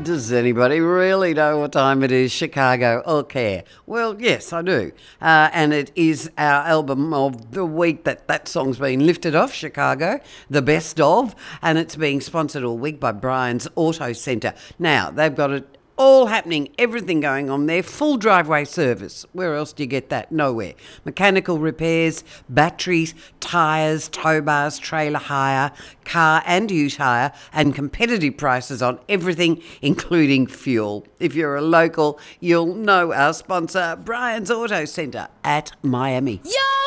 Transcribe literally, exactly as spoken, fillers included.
Does anybody really know what time it is, Chicago or care? Well, yes, I do. Uh, and it is our album of the week that that song's been lifted off, Chicago, the best of, and it's being sponsored all week by Brian's Auto Centre. Now, they've got it all happening, everything going on there, full driveway service. Where else do you get that? Nowhere. Mechanical repairs, batteries, tyres, tow bars, trailer hire, car and ute hire, and competitive prices on everything, including fuel. If you're a local, you'll know our sponsor, Brian's Auto Centre at Miami. Yo!